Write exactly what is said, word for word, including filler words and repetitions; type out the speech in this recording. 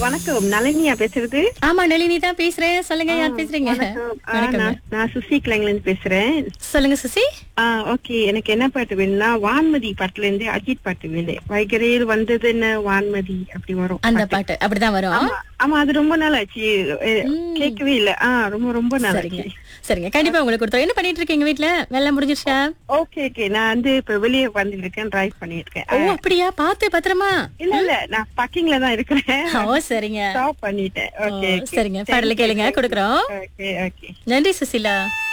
வணக்கம், நளினியா பேசுறது? ஆமா, நளினி தான் பேசுறேன். சொல்லுங்க, யார் பேசுறீங்க? வணக்கம். ஆ, வணக்கங்க. நான் நான் சுசி கிளைங்ல இருந்து பேசுறேன். சொல்லுங்க சுசி. ஆ, ஓகே. எனக்கு என்ன பாட்டு வேணும்னா வான்மதி பாட்டுல இருந்து அஜித் பாட்டு வேணும். வைகரையில் வந்ததுன்னு வான்மதி அப்படி வரும் அந்த பாட்டு. பாட்டு அப்படிதான் வரும். ஆமா, ஆமா, அது ரொம்ப நாள் ஆச்சு. அஹ், ம். கேட்கவே இல்ல. ஆ, ரொம்ப ரொம்ப நாள் சரிங்க ஆச்சு. சரிங்க, கண்டிப்பா உங்களுக்கு கொடுத்துறோம். என்ன பண்ணிட்டு இருக்கீங்க வீட்ல? வேலை முடிஞ்சிருச்சா? Okay, okay. நான் வந்து இப்ப வெளியே வந்துட்டு இருக்கேன், டிரைவ் பண்ணிட்டு இருக்கேன். ஓ ஆ, அப்படியா? பாத்து பத்திரமா. இல்ல இல்ல, நான் பார்க்கிங்ல தான் இருக்கிறேன். ஓ சரிங்க. ஸ்டாப் பண்ணிட்டேன். ஓ, ஓகே, ஓகே. சரிங்க, பாடல கேளுங்க, கொடுக்குறோம். Okay, okay. நன்றி சுசிலா.